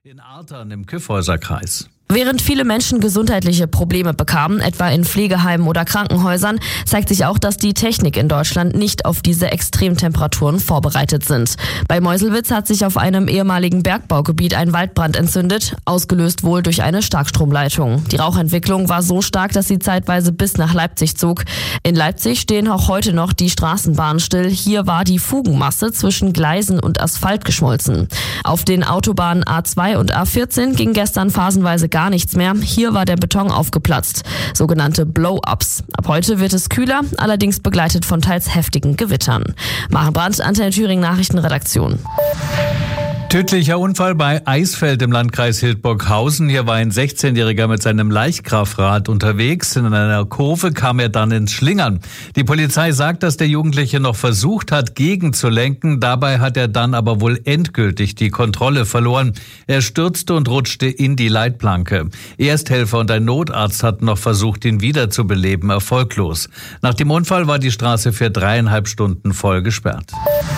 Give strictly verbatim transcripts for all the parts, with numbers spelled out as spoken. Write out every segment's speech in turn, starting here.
In Artern im Kyffhäuserkreis. Während viele Menschen gesundheitliche Probleme bekamen, etwa in Pflegeheimen oder Krankenhäusern, zeigt sich auch, dass die Technik in Deutschland nicht auf diese Extremtemperaturen vorbereitet sind. Bei Meuselwitz hat sich auf einem ehemaligen Bergbaugebiet ein Waldbrand entzündet, ausgelöst wohl durch eine Starkstromleitung. Die Rauchentwicklung war so stark, dass sie zeitweise bis nach Leipzig zog. In Leipzig stehen auch heute noch die Straßenbahnen still. Hier war die Fugenmasse zwischen Gleisen und Asphalt geschmolzen. Auf den Autobahnen A zwei und A vierzehn ging gestern phasenweise gar nichts mehr. Hier war der Beton aufgeplatzt. Sogenannte Blow-ups. Ab heute wird es kühler, allerdings begleitet von teils heftigen Gewittern. Maren Brandt, Antenne Thüringen Nachrichtenredaktion. Tödlicher Unfall bei Eisfeld im Landkreis Hildburghausen. Hier war ein sechzehnjähriger mit seinem Leichtkraftrad unterwegs. In einer Kurve kam er dann ins Schlingern. Die Polizei sagt, dass der Jugendliche noch versucht hat, gegenzulenken. Dabei hat er dann aber wohl endgültig die Kontrolle verloren. Er stürzte und rutschte in die Leitplanke. Ersthelfer und ein Notarzt hatten noch versucht, ihn wiederzubeleben. Erfolglos. Nach dem Unfall war die Straße für dreieinhalb Stunden voll gesperrt.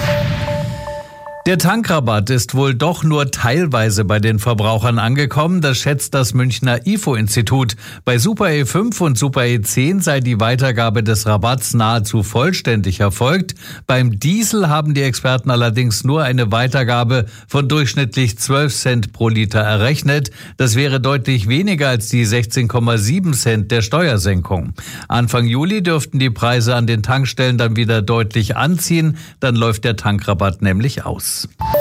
Der Tankrabatt ist wohl doch nur teilweise bei den Verbrauchern angekommen, das schätzt das Münchner I F O-Institut. Bei Super E fünf und Super E zehn sei die Weitergabe des Rabatts nahezu vollständig erfolgt. Beim Diesel haben die Experten allerdings nur eine Weitergabe von durchschnittlich zwölf Cent pro Liter errechnet. Das wäre deutlich weniger als die sechzehn Komma sieben Cent der Steuersenkung. Anfang Juli dürften die Preise an den Tankstellen dann wieder deutlich anziehen, dann läuft der Tankrabatt nämlich aus.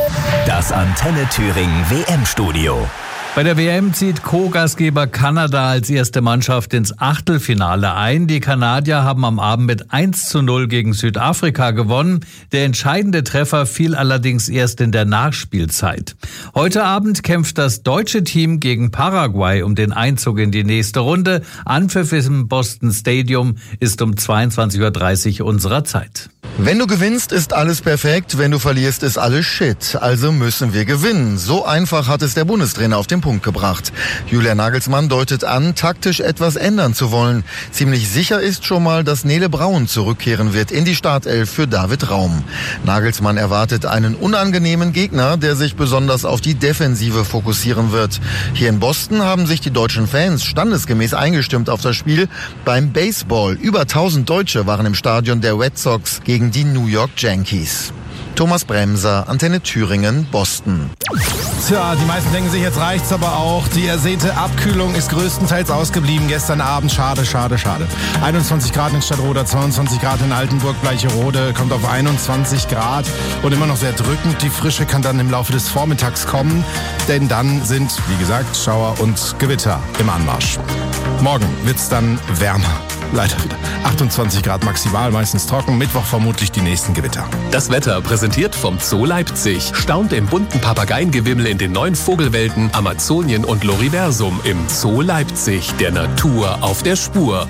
Das Antenne Thüringen W M-Studio. Bei der W M zieht Co-Gastgeber Kanada als erste Mannschaft ins Achtelfinale ein. Die Kanadier haben am Abend mit eins zu null gegen Südafrika gewonnen. Der entscheidende Treffer fiel allerdings erst in der Nachspielzeit. Heute Abend kämpft das deutsche Team gegen Paraguay um den Einzug in die nächste Runde. Anpfiff im Boston Stadium ist um zweiundzwanzig Uhr dreißig unserer Zeit. Wenn du gewinnst, ist alles perfekt. Wenn du verlierst, ist alles Shit. Also müssen wir gewinnen. So einfach hat es der Bundestrainer auf den Punkt gebracht. Julian Nagelsmann deutet an, taktisch etwas ändern zu wollen. Ziemlich sicher ist schon mal, dass Nele Braun zurückkehren wird in die Startelf für David Raum. Nagelsmann erwartet einen unangenehmen Gegner, der sich besonders auf die Defensive fokussieren wird. Hier in Boston haben sich die deutschen Fans standesgemäß eingestimmt auf das Spiel beim Baseball. Über tausend Deutsche waren im Stadion der Red Sox gegen die New York Yankees. Thomas Bremser, Antenne Thüringen, Boston. Tja, die meisten denken sich, jetzt reicht's aber auch. Die ersehnte Abkühlung ist größtenteils ausgeblieben gestern Abend. Schade, schade, schade. einundzwanzig Grad in Stadtroda, zweiundzwanzig Grad in Altenburg, Bleicherode, kommt auf einundzwanzig Grad und immer noch sehr drückend. Die Frische kann dann im Laufe des Vormittags kommen, denn dann sind, wie gesagt, Schauer und Gewitter im Anmarsch. Morgen wird's dann wärmer. Leider wieder. achtundzwanzig Grad maximal, meistens trocken. Mittwoch vermutlich die nächsten Gewitter. Das Wetter präsentiert vom Zoo Leipzig. Staunt im bunten Papageiengewimmel in den neuen Vogelwelten Amazonien und Loriversum im Zoo Leipzig. Der Natur auf der Spur.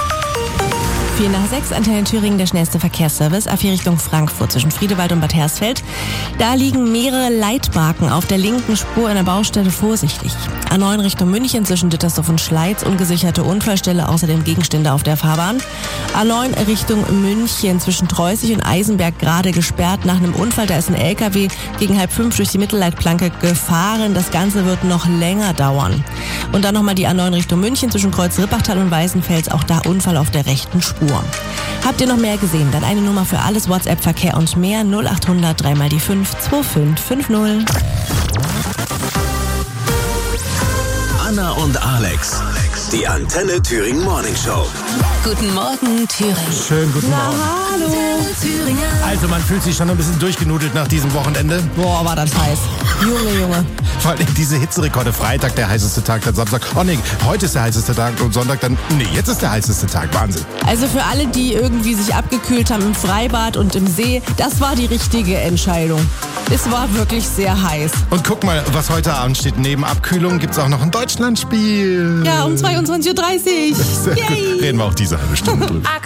vier nach sechs, Antenne Thüringen, der schnellste Verkehrsservice. A vier Richtung Frankfurt zwischen Friedewald und Bad Hersfeld. Da liegen mehrere Leitmarken auf der linken Spur in der Baustelle, vorsichtig. A neun Richtung München zwischen Dittersdorf und Schleiz, ungesicherte Unfallstelle, außerdem Gegenstände auf der Fahrbahn. A neun Richtung München zwischen Treußig und Eisenberg gerade gesperrt nach einem Unfall. Da ist ein L K W gegen halb fünf durch die Mittelleitplanke gefahren. Das Ganze wird noch länger dauern. Und dann nochmal die A neun Richtung München zwischen Kreuz Rippachtal und Weißenfels. Auch da Unfall auf der rechten Spur. Habt ihr noch mehr gesehen? Dann eine Nummer für alles, WhatsApp, Verkehr und mehr. null acht hundert drei mal die fünf zwei fünf fünf null. Anna und Alex, die Antenne Thüringen Morning Show. Guten Morgen, Thüringen. Schönen guten Na, Morgen. hallo. Thüringen. Also man fühlt sich schon ein bisschen durchgenudelt nach diesem Wochenende. Boah, war das heiß. Junge, Junge. Vor allem diese Hitzerekorde. Freitag der heißeste Tag, dann Samstag. Oh nee, heute ist der heißeste Tag und Sonntag dann. Nee, jetzt ist der heißeste Tag. Wahnsinn. Also für alle, die irgendwie sich abgekühlt haben im Freibad und im See, das war die richtige Entscheidung. Es war wirklich sehr heiß. Und guck mal, was heute Abend steht. Neben Abkühlung gibt's auch noch ein Deutschlandspiel. Ja, um zweiundzwanzig Uhr dreißig. Sehr gut. Reden wir auch diese halbe Stunde drüber.